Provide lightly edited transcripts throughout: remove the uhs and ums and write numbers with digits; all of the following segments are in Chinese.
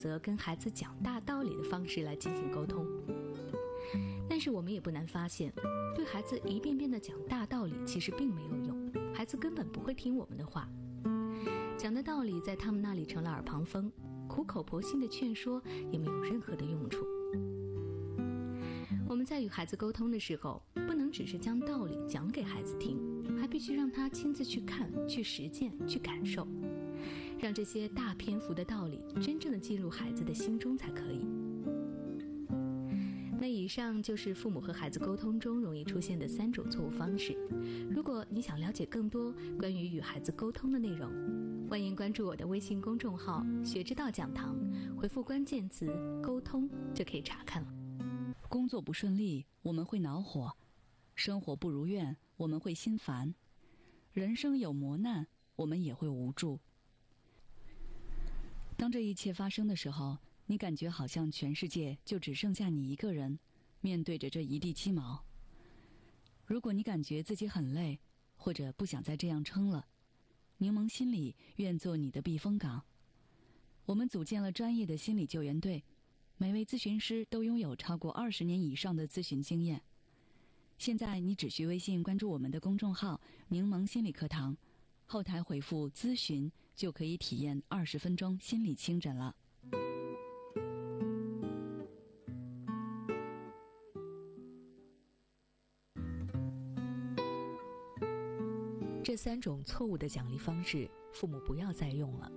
择跟孩子讲大道理的方式来进行沟通。但是我们也不难发现，对孩子一遍遍的讲大道理其实并没有用，孩子根本不会听我们的话。讲的道理在他们那里成了耳旁风，苦口婆心的劝说也没有任何的用处。我们在与孩子沟通的时候，不能只是将道理讲给孩子听，还必须让他亲自去看、去实践、去感受，让这些大篇幅的道理真正的进入孩子的心中才可以。那以上就是父母和孩子沟通中容易出现的3种错误方式。如果你想了解更多关于与孩子沟通的内容，欢迎关注我的微信公众号学之道讲堂，回复关键词沟通就可以查看了。 工作不顺利，我们会恼火；生活不如愿，我们会心烦；人生有磨难，我们也会无助。当这一切发生的时候，你感觉好像全世界就只剩下你一个人，面对着这一地鸡毛。如果你感觉自己很累，或者不想再这样撑了，柠檬心理愿做你的避风港。我们组建了专业的心理救援队，每位咨询师都拥有超过20年以上的咨询经验。现在你只需微信关注我们的公众号柠檬心理课堂，后台回复咨询就可以体验20分钟心理清诊了。 这3种错误的奖励方式，父母不要再用了。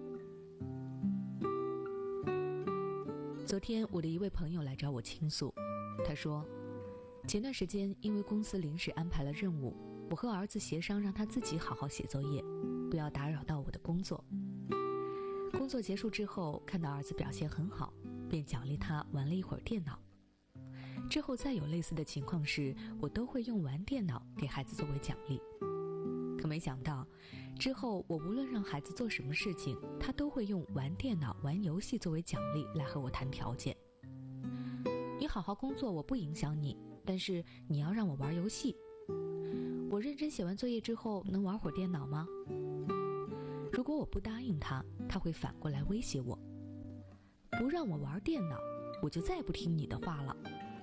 昨天我的一位朋友来找我倾诉，他说，前段时间因为公司临时安排了任务，我和儿子协商让他自己好好写作业，不要打扰到我的工作。工作结束之后，看到儿子表现很好，便奖励他玩了一会儿电脑。之后再有类似的情况时，我都会用玩电脑给孩子作为奖励。可没想到，之后我无论让孩子做什么事情，他都会用玩电脑、玩游戏作为奖励来和我谈条件。你好好工作，我不影响你，但是你要让我玩游戏。我认真写完作业之后，能玩会儿电脑吗？如果我不答应他，他会反过来威胁我，不让我玩电脑，我就再不听你的话了。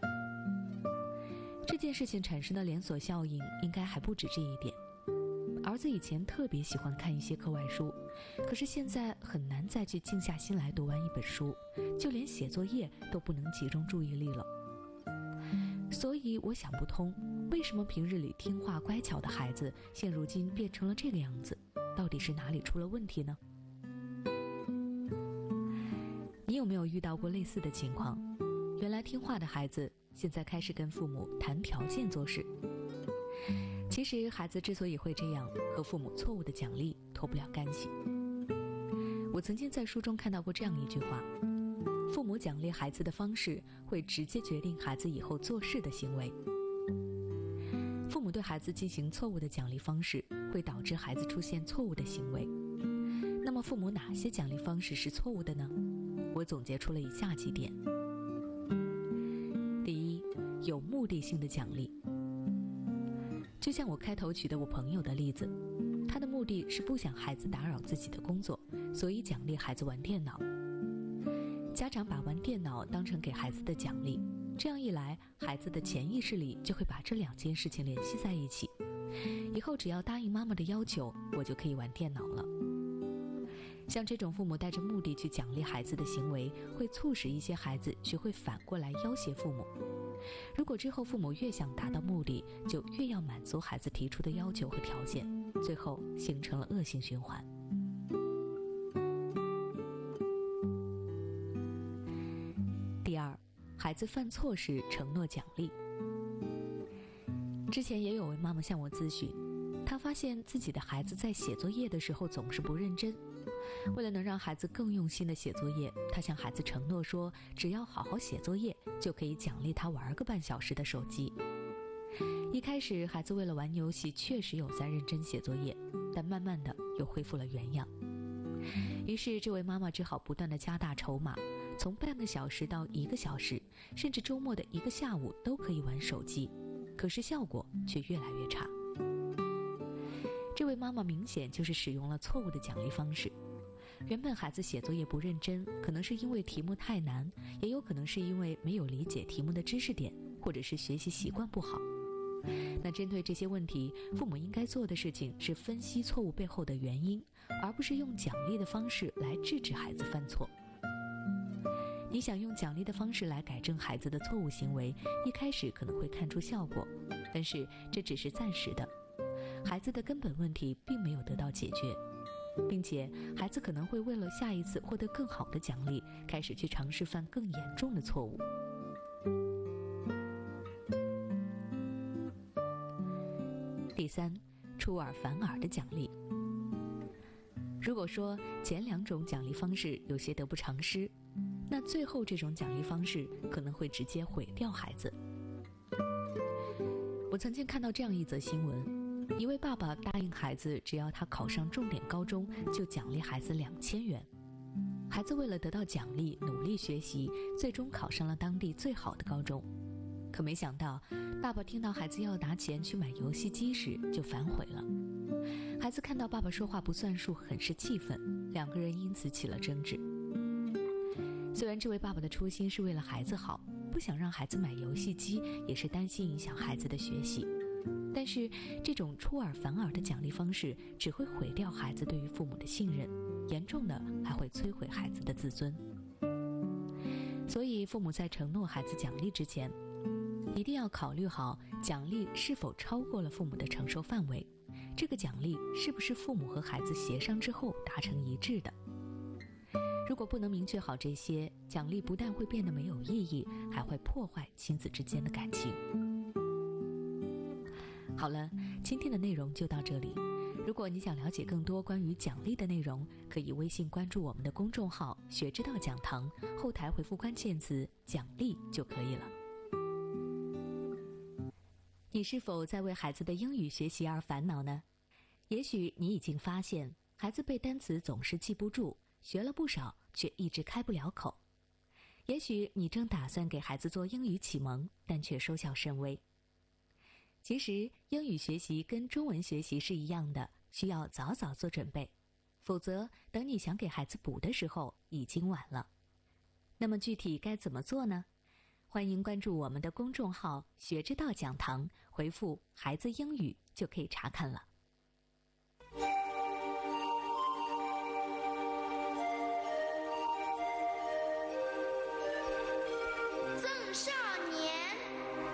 这件事情产生的连锁效应应该还不止这一点。儿子以前特别喜欢看一些课外书，可是现在很难再去静下心来读完一本书，就连写作业都不能集中注意力了。所以我想不通，为什么平日里听话乖巧的孩子，现如今变成了这个样子，到底是哪里出了问题呢？你有没有遇到过类似的情况？原来听话的孩子，现在开始跟父母谈条件做事。其实孩子之所以会这样，和父母错误的奖励脱不了干系。我曾经在书中看到过这样一句话，父母奖励孩子的方式会直接决定孩子以后做事的行为。父母对孩子进行错误的奖励方式，会导致孩子出现错误的行为。那么父母哪些奖励方式是错误的呢？我总结出了以下几点。第一，有目的性的奖励。就像我开头举的我朋友的例子，他的目的是不想孩子打扰自己的工作，所以奖励孩子玩电脑。家长把玩电脑当成给孩子的奖励，这样一来，孩子的潜意识里就会把这2件事情联系在一起。以后只要答应妈妈的要求，我就可以玩电脑了。像这种父母带着目的去奖励孩子的行为，会促使一些孩子学会反过来要挟父母。如果之后父母越想达到目的，就越要满足孩子提出的要求和条件，最后形成了恶性循环。第二，孩子犯错时承诺奖励。之前也有位妈妈向我咨询，她发现自己的孩子在写作业的时候总是不认真。为了能让孩子更用心地写作业，她向孩子承诺说，只要好好写作业，就可以奖励他玩个半小时的手机。一开始孩子为了玩游戏确实有在认真写作业，但慢慢的又恢复了原样。于是这位妈妈只好不断地加大筹码，从半个小时到1个小时，甚至周末的1个下午都可以玩手机，可是效果却越来越差。这位妈妈明显就是使用了错误的奖励方式。 原本孩子写作业不认真，可能是因为题目太难，也有可能是因为没有理解题目的知识点，或者是学习习惯不好。那针对这些问题，父母应该做的事情是分析错误背后的原因，而不是用奖励的方式来制止孩子犯错。你想用奖励的方式来改正孩子的错误行为，一开始可能会看出效果，但是这只是暂时的，孩子的根本问题并没有得到解决，并且孩子可能会为了下一次获得更好的奖励，开始去尝试犯更严重的错误。第三，出尔反尔的奖励。如果说前两种奖励方式有些得不偿失，那最后这种奖励方式可能会直接毁掉孩子。我曾经看到这样一则新闻，一位爸爸答应孩子，只要他考上重点高中，就奖励孩子2000元。孩子为了得到奖励，努力学习，最终考上了当地最好的高中。可没想到，爸爸听到孩子要拿钱去买游戏机时，就反悔了。孩子看到爸爸说话不算数，很是气愤，两个人因此起了争执。虽然这位爸爸的初心是为了孩子好，不想让孩子买游戏机，也是担心影响孩子的学习，但是这种出尔反尔的奖励方式只会毁掉孩子对于父母的信任，严重的还会摧毁孩子的自尊。所以父母在承诺孩子奖励之前，一定要考虑好奖励是否超过了父母的承受范围，这个奖励是不是父母和孩子协商之后达成一致的。如果不能明确好这些，奖励不但会变得没有意义，还会破坏亲子之间的感情。好了，今天的内容就到这里。如果你想了解更多关于奖励的内容，可以微信关注我们的公众号“学之道讲堂”，后台回复关键词“奖励”就可以了。你是否在为孩子的英语学习而烦恼呢？也许你已经发现，孩子背单词总是记不住，学了不少，却一直开不了口。也许你正打算给孩子做英语启蒙，但却收效甚微。其实，英语学习跟中文学习是一样的，需要早早做准备，否则等你想给孩子补的时候，已经晚了。那么具体该怎么做呢？欢迎关注我们的公众号“学之道讲堂”，回复“孩子英语”就可以查看了。